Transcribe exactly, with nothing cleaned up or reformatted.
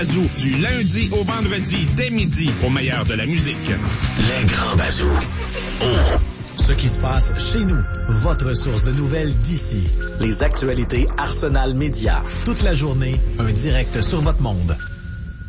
Bazou, du lundi au vendredi dès midi au meilleur de la musique. Les Grands Bazou. Oh. Ce qui se passe chez nous, votre source de nouvelles d'ici. Les actualités Arsenal Média. Toute la journée, un direct sur votre monde.